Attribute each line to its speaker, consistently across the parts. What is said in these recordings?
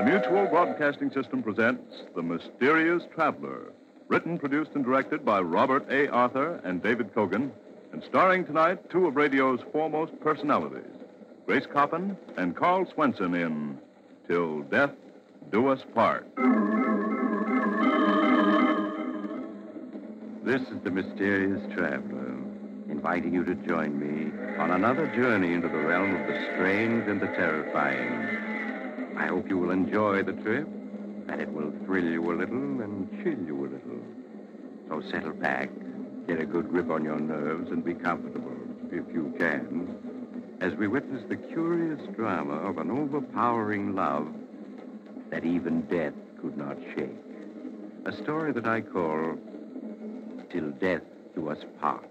Speaker 1: The Mutual Broadcasting System presents The Mysterious Traveler, written, produced, and directed by Robert A. Arthur and David Cogan, and starring tonight two of radio's foremost personalities, Grace Coppin and Carl Swenson in Till Death Do Us Part.
Speaker 2: This is The Mysterious Traveler, inviting you to join me on another journey into the realm of the strange and the terrifying. I hope you will enjoy the trip, that it will thrill you a little and chill you a little. So settle back, get a good grip on your nerves, and be comfortable, if you can, as we witness the curious drama of an overpowering love that even death could not shake. A story that I call Till Death Do Us Part.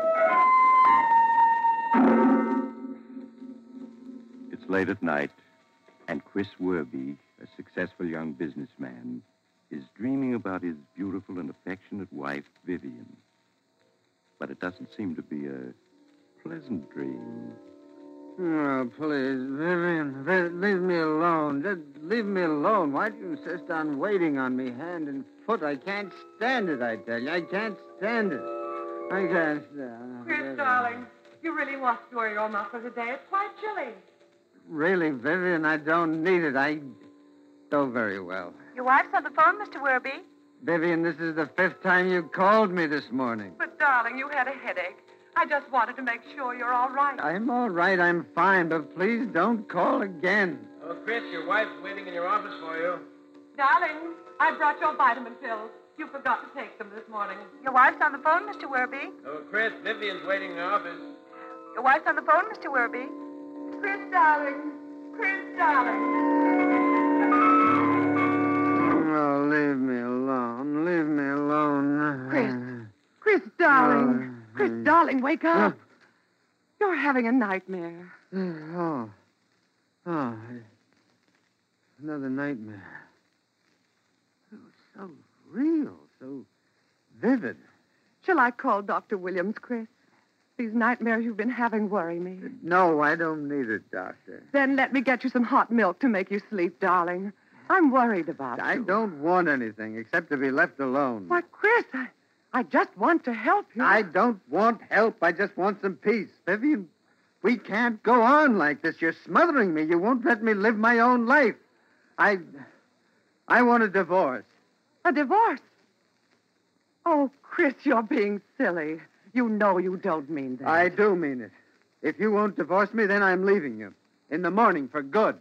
Speaker 2: It's late at night, and Chris Werby, a successful young businessman, is dreaming about his beautiful and affectionate wife, Vivian. But it doesn't seem to be a pleasant dream.
Speaker 3: Oh, please, Vivian, leave me alone. Just leave me alone. Why do you insist on waiting on me hand and foot? I can't stand it, I tell you. I can't stand it. I can't stand it.
Speaker 4: Chris, darling, you really must wear your muffler today. It's quite chilly.
Speaker 3: Really, Vivian, I don't need it. I do very well.
Speaker 5: Your wife's on the phone, Mr. Werby.
Speaker 3: Vivian, this is the fifth time you called me this morning.
Speaker 4: But, darling, you had a headache. I just wanted to make sure you're all right.
Speaker 3: I'm all right. I'm fine. But please don't call again.
Speaker 6: Oh, Chris, your wife's waiting in your office for you.
Speaker 4: Darling, I brought your vitamin pills. You forgot to take them this morning.
Speaker 5: Your wife's on the phone, Mr. Werby.
Speaker 6: Oh, Chris, Vivian's waiting in the office.
Speaker 5: Your wife's on the phone, Mr. Werby.
Speaker 4: Chris, darling. Chris, darling.
Speaker 3: Oh, leave me alone. Leave me alone.
Speaker 4: Chris, darling. Chris, darling, wake up. You're having a nightmare.
Speaker 3: Oh. Another nightmare. Oh, so real, so vivid.
Speaker 4: Shall I call Dr. Williams, Chris? These nightmares you've been having worry me.
Speaker 3: No, I don't need it, Doctor.
Speaker 4: Then let me get you some hot milk to make you sleep, darling. I'm worried about you.
Speaker 3: I don't want anything except to be left alone.
Speaker 4: Why, Chris, I just want to help you.
Speaker 3: I don't want help. I just want some peace. Vivian, we can't go on like this. You're smothering me. You won't let me live my own life. I want a divorce.
Speaker 4: A divorce? Oh, Chris, you're being silly. You know you don't mean that.
Speaker 3: I do mean it. If you won't divorce me, then I'm leaving you. In the morning, for good.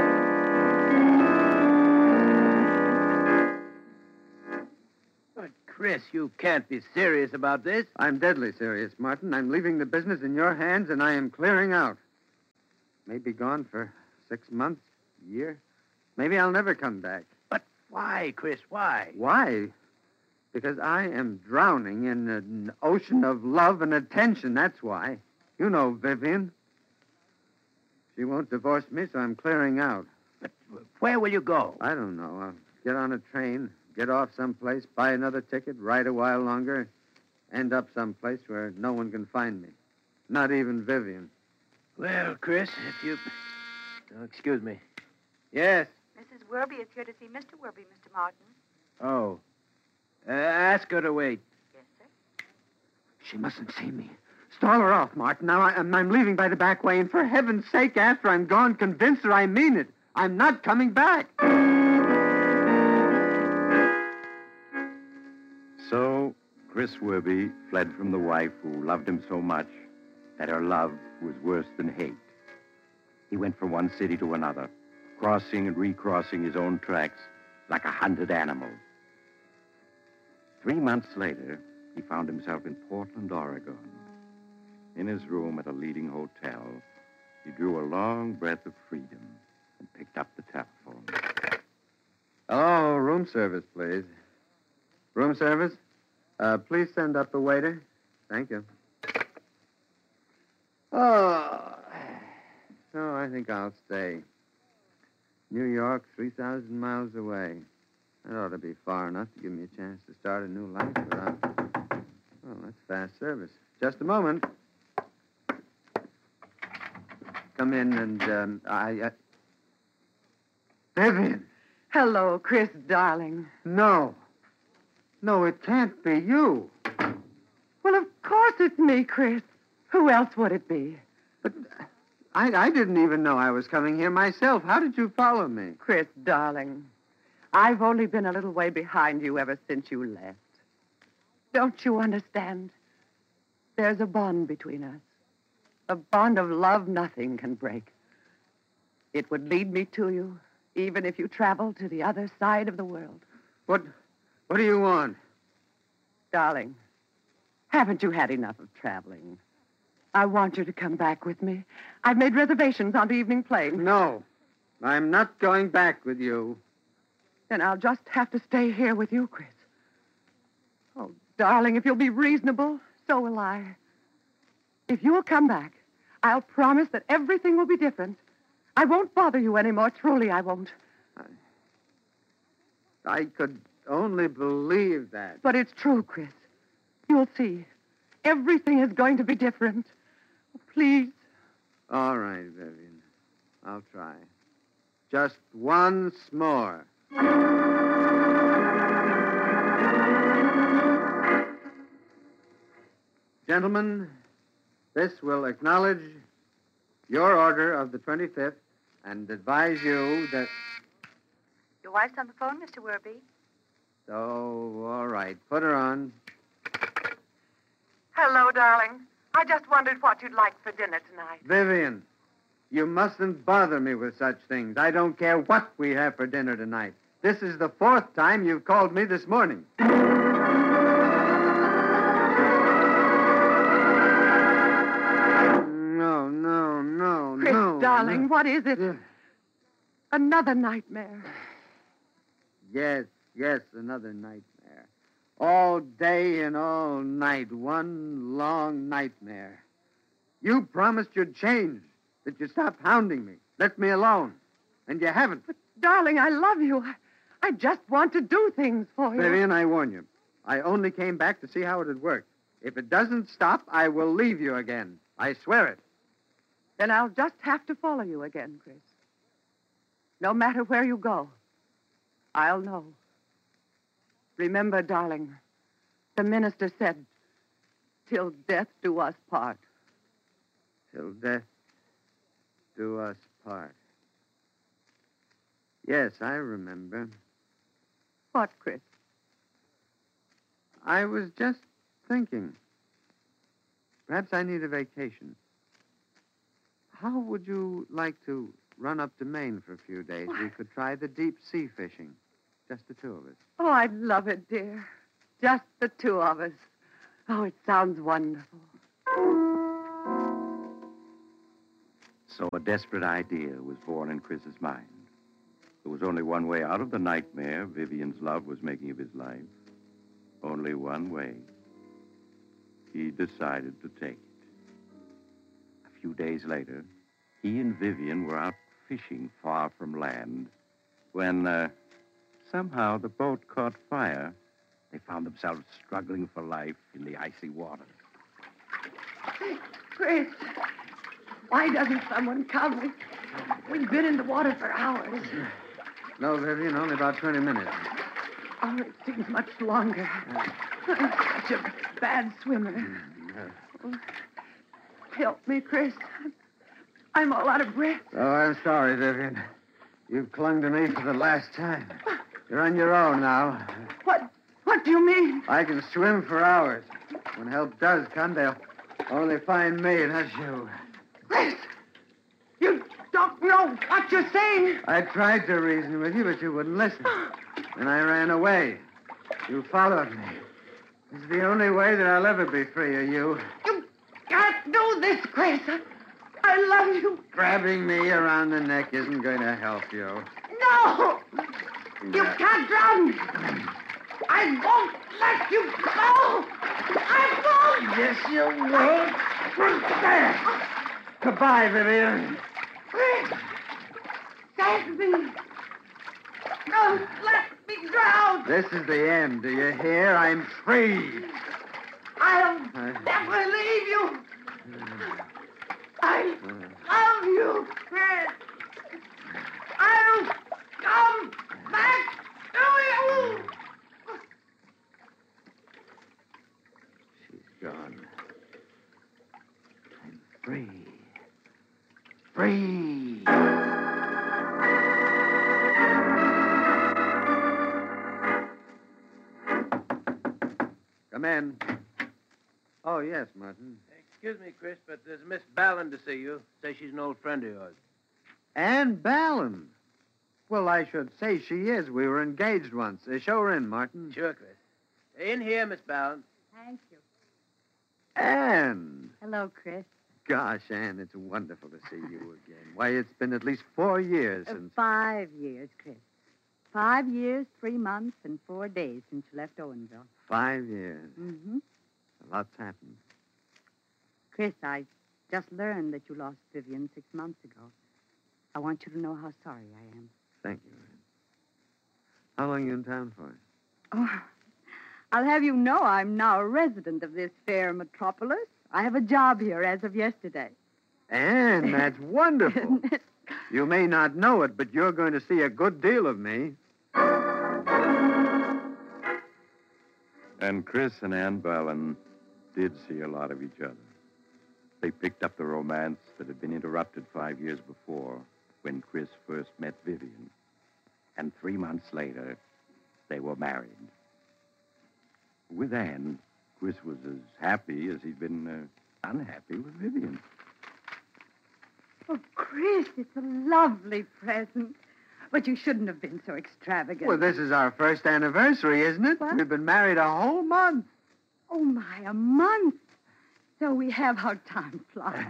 Speaker 6: But, Chris, you can't be serious about this.
Speaker 3: I'm deadly serious, Martin. I'm leaving the business in your hands, and I am clearing out. Maybe gone for 6 months, a year. Maybe I'll never come back.
Speaker 6: But why, Chris, why?
Speaker 3: Why? Because I am drowning in an ocean of love and attention, that's why. You know Vivian. She won't divorce me, so I'm clearing out.
Speaker 6: But where will you go?
Speaker 3: I don't know. I'll get on a train, get off someplace, buy another ticket, ride a while longer, end up someplace where no one can find me. Not even Vivian.
Speaker 6: Well, Chris, if you... Oh, excuse me.
Speaker 3: Yes?
Speaker 5: Mrs. Werby is here to see Mr. Werby, Mr. Martin.
Speaker 6: Oh. Ask her to wait.
Speaker 5: Yes, sir.
Speaker 3: She mustn't see me. Stall her off, Martin. Now, I'm leaving by the back way, and for heaven's sake, after I'm gone, convince her I mean it. I'm not coming back.
Speaker 2: So, Chris Werby fled from the wife who loved him so much that her love was worse than hate. He went from one city to another, crossing and recrossing his own tracks like a hunted animal. 3 months later, he found himself in Portland, Oregon. In his room at a leading hotel, he drew a long breath of freedom and picked up the telephone.
Speaker 3: Hello, room service, please. Room service? Please send up the waiter. Thank you. Oh, I think I'll stay. New York, 3,000 miles away. That ought to be far enough to give me a chance to start a new life without... Oh, that's fast service. Just a moment. Come in and, Vivian.
Speaker 4: Hello, Chris, darling.
Speaker 3: No. No, it can't be you.
Speaker 4: Well, of course it's me, Chris. Who else would it be?
Speaker 3: But I didn't even know I was coming here myself. How did you follow me?
Speaker 4: Chris, darling, I've only been a little way behind you ever since you left. Don't you understand? There's a bond between us. A bond of love nothing can break. It would lead me to you, even if you traveled to the other side of the world.
Speaker 3: What do you want?
Speaker 4: Darling, haven't you had enough of traveling? I want you to come back with me. I've made reservations on the evening plane.
Speaker 3: No. I'm not going back with you.
Speaker 4: Then I'll just have to stay here with you, Chris. Oh, darling, if you'll be reasonable, so will I. If you'll come back, I'll promise that everything will be different. I won't bother you anymore. Truly, I won't.
Speaker 3: I could only believe that.
Speaker 4: But it's true, Chris. You'll see. Everything is going to be different. Please.
Speaker 3: All right, Vivian. I'll try. Just once more. Gentlemen, this will acknowledge your order of the 25th and advise you that...
Speaker 5: Your wife's on the phone, Mr. Werby.
Speaker 3: Oh, all right. Put her on.
Speaker 4: Hello, darling. I just wondered what you'd like for dinner tonight.
Speaker 3: Vivian, you mustn't bother me with such things. I don't care what we have for dinner tonight. This is the 4th time you've called me this morning. No,
Speaker 4: Chris,
Speaker 3: no.
Speaker 4: darling, what is it?
Speaker 3: Yeah.
Speaker 4: Another nightmare.
Speaker 3: Yes, another nightmare. All day and all night, one long nightmare. You promised you'd change, that you'd stop hounding me, let me alone. And you haven't.
Speaker 4: But, darling, I love you. I just want to do things for you.
Speaker 3: Vivian, I warn you. I only came back to see how it had worked. If it doesn't stop, I will leave you again. I swear it.
Speaker 4: Then I'll just have to follow you again, Chris. No matter where you go, I'll know. Remember, darling, the minister said, till death do us part.
Speaker 3: Till death do us part. Yes, I remember.
Speaker 4: What, Chris?
Speaker 3: I was just thinking. Perhaps I need a vacation. How would you like to run up to Maine for a few days?
Speaker 4: What?
Speaker 3: We could try the deep sea fishing. Just the two of us.
Speaker 4: Oh, I'd love it, dear. Just the two of us. Oh, it sounds wonderful.
Speaker 2: So a desperate idea was born in Chris's mind. There was only one way out of the nightmare Vivian's love was making of his life. Only one way. He decided to take it. A few days later, he and Vivian were out fishing far from land when somehow the boat caught fire. They found themselves struggling for life in the icy water.
Speaker 4: Chris, why doesn't someone come? We've been in the water for hours.
Speaker 3: No, Vivian, only about 20 minutes.
Speaker 4: Oh, it seems much longer. I'm such a bad swimmer. Oh, help me, Chris. I'm all out of breath.
Speaker 3: Oh, I'm sorry, Vivian. You've clung to me for the last time. You're on your own now.
Speaker 4: What do you mean?
Speaker 3: I can swim for hours. When help does come, they'll only find me, not you.
Speaker 4: Chris, you don't know what you're saying.
Speaker 3: I tried to reason with you, but you wouldn't listen. And I ran away. You followed me. It's the only way that I'll ever be free of you.
Speaker 4: You can't do this, Chris. I love you.
Speaker 3: Grabbing me around the neck isn't going to help you.
Speaker 4: No! You can't drown me. I won't let you go. I won't.
Speaker 3: Yes, you will. There. Goodbye, Vivian.
Speaker 4: Chris, save me. Don't let me drown.
Speaker 3: This is the end. Do you hear? I'm free.
Speaker 4: I'll never leave you. I love you, Chris. I'll come back.
Speaker 3: Come in. Oh, yes, Martin.
Speaker 6: Excuse me, Chris, but there's Miss Ballin to see you. Say she's an old friend of yours.
Speaker 3: Ann Ballin. Well, I should say she is. We were engaged once. Show her in, Martin.
Speaker 6: Sure, Chris. In here, Miss Ballin.
Speaker 7: Thank you.
Speaker 3: Ann.
Speaker 7: Hello, Chris.
Speaker 3: Gosh, Ann, it's wonderful to see you again. Why, it's been at least 4 years since...
Speaker 7: 5 years, Chris. 5 years, 3 months, and 4 days since you left Owenville.
Speaker 3: 5 years.
Speaker 7: Mm-hmm.
Speaker 3: A lot's happened.
Speaker 7: Chris, I just learned that you lost Vivian 6 months ago. I want you to know how sorry I am.
Speaker 3: Thank you, Ann. How long are you in town for?
Speaker 7: Oh, I'll have you know I'm now a resident of this fair metropolis. I have a job here as of yesterday.
Speaker 3: Ann, that's wonderful. You may not know it, but you're going to see a good deal of me.
Speaker 2: And Chris and Ann Ballin did see a lot of each other. They picked up the romance that had been interrupted 5 years before when Chris first met Vivian. And 3 months later, they were married. With Ann, Chris was as happy as he'd been unhappy with Vivian.
Speaker 7: Oh, Chris, it's a lovely present. But you shouldn't have been so extravagant.
Speaker 3: Well, this is our first anniversary, isn't it?
Speaker 7: What?
Speaker 3: We've been married a whole month.
Speaker 7: Oh, my, a month. So we have how time flies.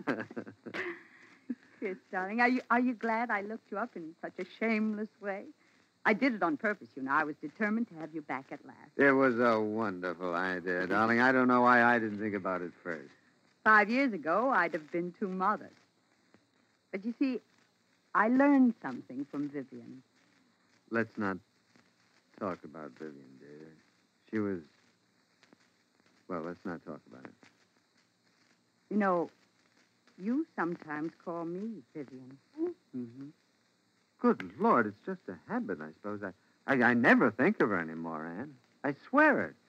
Speaker 7: Chris, darling, are you glad I looked you up in such a shameless way? I did it on purpose, you know. I was determined to have you back at last.
Speaker 3: It was a wonderful idea, darling. I don't know why I didn't think about it first.
Speaker 7: 5 years ago, I'd have been too modest. But you see, I learned something from Vivian.
Speaker 3: Let's not talk about Vivian, dear. She was... Well, let's not talk about it.
Speaker 7: You know, you sometimes call me Vivian.
Speaker 3: Mm-hmm. Good Lord, it's just a habit, I suppose. I never think of her anymore, Ann. I swear it.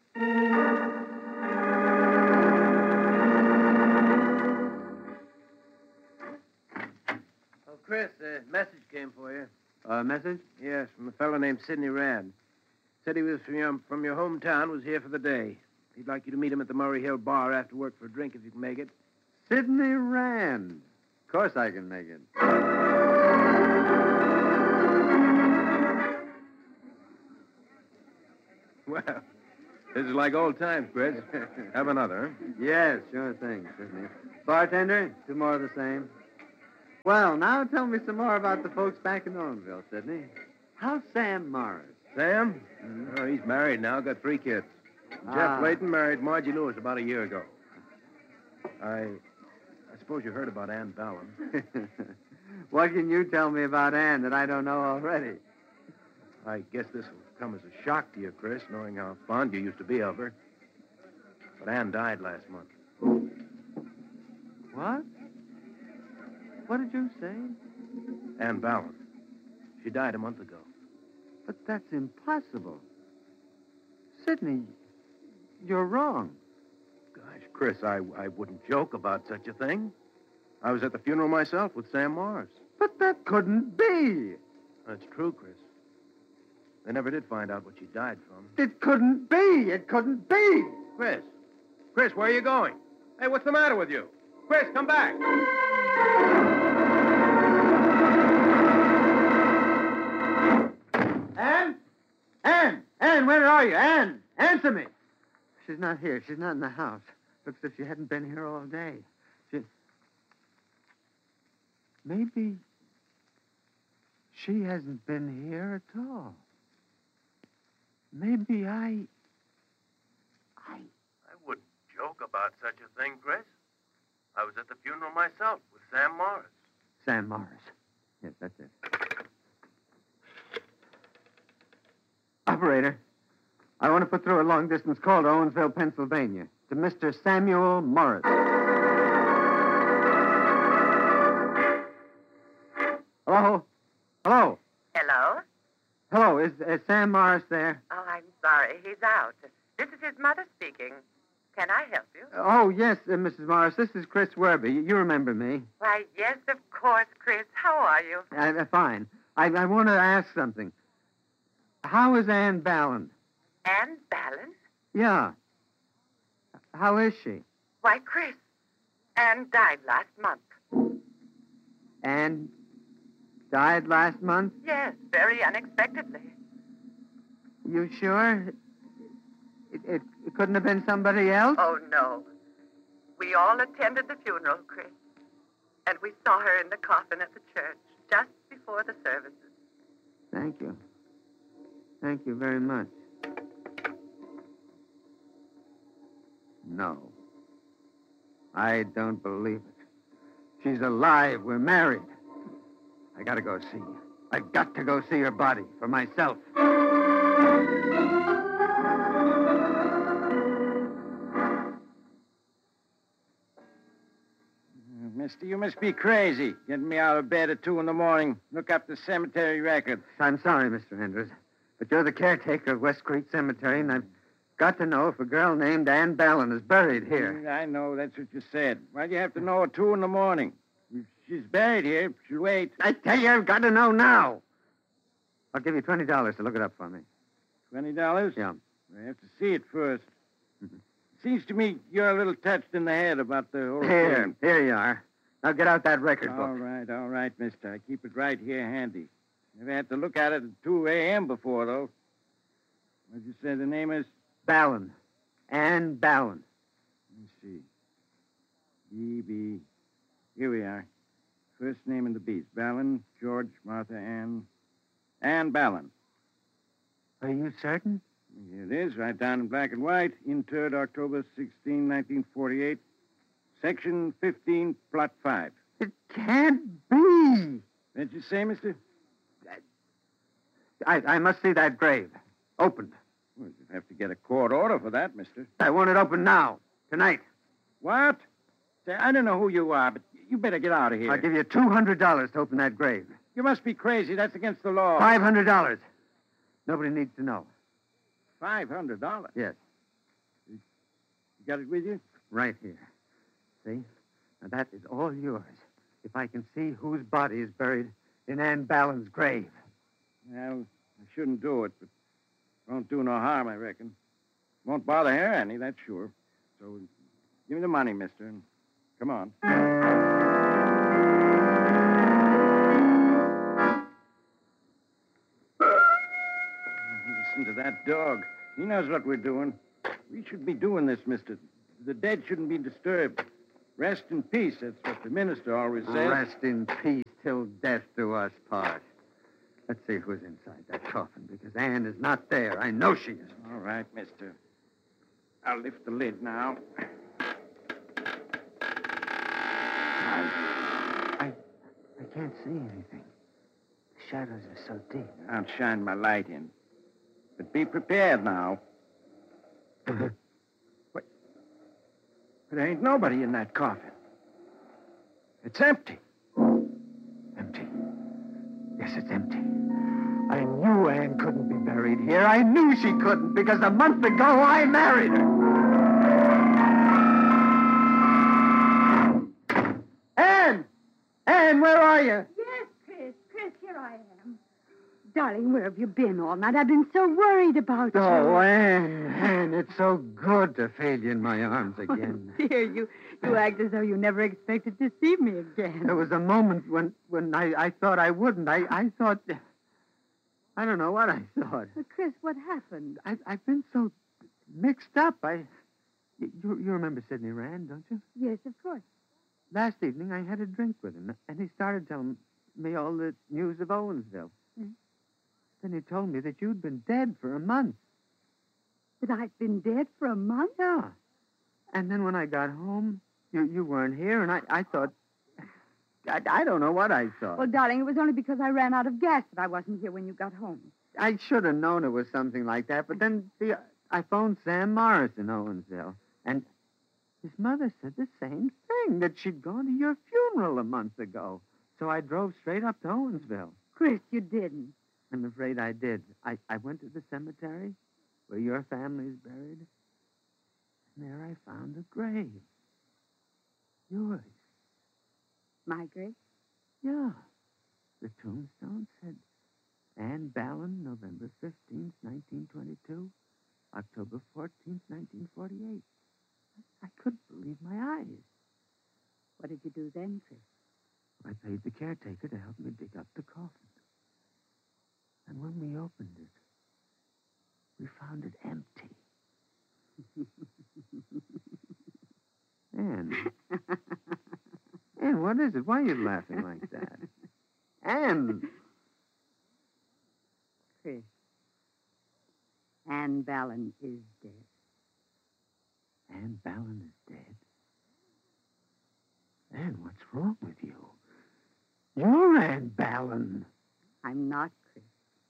Speaker 6: Oh, Chris, a message came for you.
Speaker 3: A message?
Speaker 6: Yes, from a fellow named Sidney Rand. Said he was from your hometown, was here for the day. He'd like you to meet him at the Murray Hill Bar after work for a drink if you can make it.
Speaker 3: Sidney Rand. Of course I can make it.
Speaker 6: Well, this is like old times, Chris. Have another, huh?
Speaker 3: Yes, sure thing, Sidney. Bartender, 2 more of the same. Well, now tell me some more about the folks back in Owenville, Sidney. How's Sam Morris?
Speaker 6: Sam? Oh, he's married now, got 3 kids. Jeff Layton married Margie Lewis about a year ago. I suppose you heard about Ann Ballin.
Speaker 3: What can you tell me about Ann that I don't know already?
Speaker 6: I guess this will come as a shock to you, Chris, knowing how fond you used to be of her. But Ann died last month.
Speaker 3: What? What did you say?
Speaker 6: Ann Ballin. She died a month ago.
Speaker 3: But that's impossible. Sidney, you're wrong.
Speaker 6: Gosh, Chris, I wouldn't joke about such a thing. I was at the funeral myself with Sam Morris.
Speaker 3: But that couldn't be.
Speaker 6: That's true, Chris. They never did find out what she died from.
Speaker 3: It couldn't be. It couldn't be.
Speaker 6: Chris. Chris, where are you going? Hey, what's the matter with you? Chris, come back.
Speaker 3: Ann, where are you? Ann, answer me. She's not here. She's not in the house. Looks as if she hadn't been here all day. Maybe she hasn't been here at all. Maybe I
Speaker 6: wouldn't joke about such a thing, Chris. I was at the funeral myself with Sam Morris.
Speaker 3: Sam Morris. Yes, that's it. Operator, I want to put through a long-distance call to Owensville, Pennsylvania, to Mr. Samuel Morris. Hello? Hello?
Speaker 4: Hello?
Speaker 3: Hello, is Sam Morris there?
Speaker 4: Oh, I'm sorry. He's out. This is his mother speaking. Can I help you?
Speaker 3: Oh, yes, Mrs. Morris. This is Chris Werby. You remember me.
Speaker 4: Why, yes, of course, Chris. How are you?
Speaker 3: Fine. I want to ask something. How is Ann Ballin?
Speaker 4: Ann Ballin?
Speaker 3: Yeah. How is she?
Speaker 4: Why, Chris, Anne died last month.
Speaker 3: Anne died last month?
Speaker 4: Yes, very unexpectedly.
Speaker 3: You sure? It couldn't have been somebody else?
Speaker 4: Oh, no. We all attended the funeral, Chris. And we saw her in the coffin at the church just before the services.
Speaker 3: Thank you. Thank you very much. No. I don't believe it. She's alive. We're married. I gotta go see her. I've got to go see her body for myself.
Speaker 6: Mister, you must be crazy. Getting me out of bed at 2 in the morning. Look up the cemetery record.
Speaker 3: I'm sorry, Mr. Andrews, but you're the caretaker of West Creek Cemetery, and I've got to know if a girl named Ann Ballin is buried here.
Speaker 6: I know, that's what you said. Why'd you have to know at 2 in the morning? If she's buried here, she'll wait.
Speaker 3: I tell you, I've got to know now. I'll give you $20 to look it up for me.
Speaker 6: $20?
Speaker 3: Yeah.
Speaker 6: I have to see it first. Seems to me you're a little touched in the head about the whole thing.
Speaker 3: Here you are. Now get out that record book.
Speaker 6: All right, mister. I keep it right here handy. Never had to look at it at 2 a.m. before, though. What'd you say the name is?
Speaker 3: Ballin. Ann Ballin.
Speaker 6: Let me see. B. Here we are. First name in the beast. Ballin, George, Martha, Ann. Ann Ballin.
Speaker 3: Are you certain?
Speaker 6: Here it is, right down in black and white. Interred October 16, 1948. Section 15, Plot 5.
Speaker 3: It can't be.
Speaker 6: What'd you say, mister?
Speaker 3: I must see that grave. Opened.
Speaker 6: Well, you'd have to get a court order for that, mister.
Speaker 3: I want it open now. Tonight.
Speaker 6: What? Say, I don't know who you are, but you better get out of here.
Speaker 3: I'll give you $200 to open that grave.
Speaker 6: You must be crazy. That's against the law.
Speaker 3: $500. Nobody needs to know.
Speaker 6: $500?
Speaker 3: Yes.
Speaker 6: You got it with you?
Speaker 3: Right here. See? Now, that is all yours. If I can see whose body is buried in Ann Ballin's grave.
Speaker 6: Well, I shouldn't do it, but won't do no harm, I reckon. Won't bother her any, that's sure. So give me the money, mister, and come on. Listen to that dog. He knows what we're doing. We should be doing this, mister. The dead shouldn't be disturbed. Rest in peace, that's what the minister always says.
Speaker 3: Rest in peace till death do us part. Let's see who's inside that coffin, because Ann is not there. I know she isn't.
Speaker 6: All right, mister. I'll lift the lid now.
Speaker 3: I can't see anything. The shadows are so deep.
Speaker 6: I'll shine my light in. But be prepared now. What? There ain't nobody in that coffin. It's empty.
Speaker 3: Empty. Yes, it's empty. I knew Ann couldn't be buried here. I knew she couldn't, because a month ago I married her. Ann! Ann, where are you?
Speaker 7: Yes, Chris. Chris, here I am. Darling, where have you been all night? I've been so worried about you.
Speaker 3: Oh, Ann, it's so good to feel you in my arms again.
Speaker 7: Oh, dear, you act as though you never expected to see me again.
Speaker 3: There was a moment when I thought I wouldn't. I thought... I don't know what I thought.
Speaker 7: Chris, what happened?
Speaker 3: I've been so mixed up. You remember Sidney Rand, don't you?
Speaker 7: Yes, of course.
Speaker 3: Last evening, I had a drink with him, and he started telling me all the news of Owensville.
Speaker 7: Hmm?
Speaker 3: Then he told me that you'd been dead for a month.
Speaker 7: That I'd been dead for a month?
Speaker 3: Yeah. And then when I got home, you weren't here, and I thought... I don't know what I thought.
Speaker 7: Well, darling, it was only because I ran out of gas that I wasn't here when you got home.
Speaker 3: I should have known it was something like that, but then, see, I phoned Sam Morris in Owensville, and his mother said the same thing, that she'd gone to your funeral a month ago. So I drove straight up to Owensville.
Speaker 7: Chris, you didn't.
Speaker 3: I'm afraid I did. I went to the cemetery where your family's buried, and there I found a grave. Yours.
Speaker 7: My grave?
Speaker 3: Yeah. The tombstone said, Ann Ballin, November 15th, 1922, October 14th, 1948. I couldn't believe my eyes.
Speaker 7: What did you do then, Chris?
Speaker 3: I paid the caretaker to help me dig up the coffin. And when we opened it, we found it empty. Anne. Anne, what is it? Why are you laughing like that? Anne!
Speaker 7: Chris, Anne Ballon is dead.
Speaker 3: Anne Ballon is dead? Anne, what's wrong with you? You're Anne Ballon.
Speaker 7: I'm not, Chris.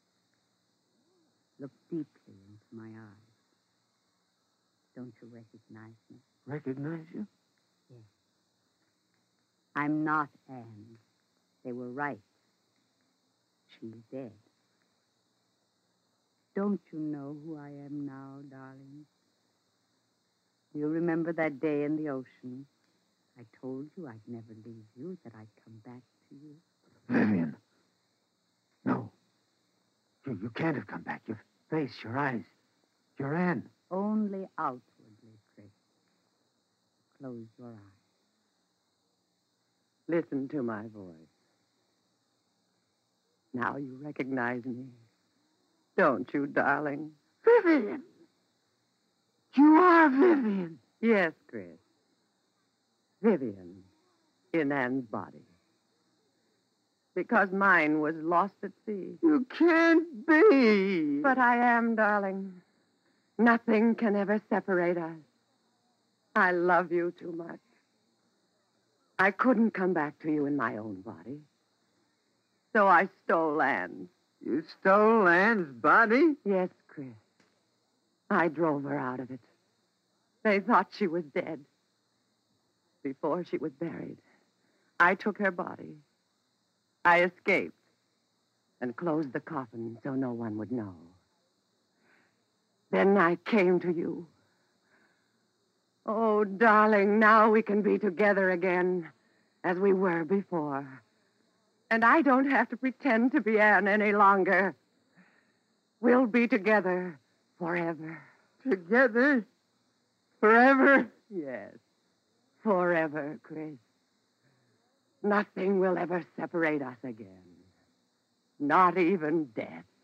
Speaker 7: Look deeply into my eyes. Don't you recognize me?
Speaker 3: Recognize you?
Speaker 7: Yes. I'm not Anne. They were right. She's dead. Don't you know who I am now, darling? Do you remember that day in the ocean? I told you I'd never leave you, that I'd come back to you.
Speaker 3: Vivian. No. You can't have come back. Your face, your eyes. You're Anne.
Speaker 7: Only outwardly, Chris. Close your eyes.
Speaker 4: Listen to my voice. Now you recognize me. Don't you, darling?
Speaker 3: Vivian! You are Vivian.
Speaker 4: Yes, Chris. Vivian in Anne's body. Because mine was lost at sea.
Speaker 3: You can't be.
Speaker 4: But I am, darling. Nothing can ever separate us. I love you too much. I couldn't come back to you in my own body. So I stole Anne's.
Speaker 3: You stole Anne's body?
Speaker 4: Yes, Chris. I drove her out of it. They thought she was dead. Before she was buried, I took her body. I escaped and closed the coffin so no one would know. Then I came to you. Oh, darling, now we can be together again as we were before. And I don't have to pretend to be Anne any longer. We'll be together forever.
Speaker 3: Together? Forever?
Speaker 4: Yes, forever, Chris. Nothing will ever separate us again. Not even death.